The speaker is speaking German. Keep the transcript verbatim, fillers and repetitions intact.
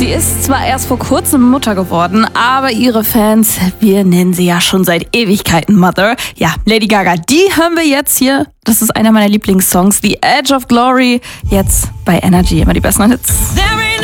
Sie ist zwar erst vor kurzem Mutter geworden, aber ihre Fans, wir nennen sie ja schon seit Ewigkeiten Mother. Ja, Lady Gaga, die hören wir jetzt hier. Das ist einer meiner Lieblingssongs, The Edge of Glory. Jetzt bei Energy, immer die besten Hits.